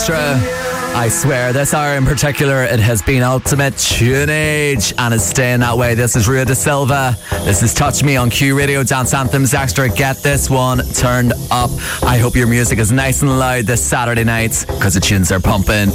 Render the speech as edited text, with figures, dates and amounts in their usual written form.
Extra. I swear, this hour in particular, it has been ultimate tunage and is staying that way. This is Ria De Silva. This is Touch Me on Q Radio Dance Anthems Extra. Get this one turned up. I hope your music is nice and loud this Saturday night because the tunes are pumping.